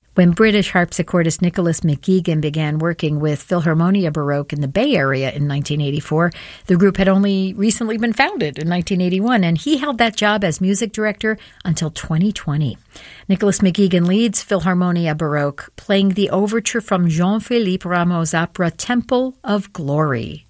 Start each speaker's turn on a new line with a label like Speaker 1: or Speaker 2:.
Speaker 1: When British harpsichordist Nicholas McGeegan began working with Philharmonia Baroque in the Bay Area in 1984, the group had only recently been founded in 1981, and he held that job as music director until 2020. Nicholas McGeegan leads Philharmonia Baroque, playing the overture from Jean-Philippe Rameau's opera Temple of Glory.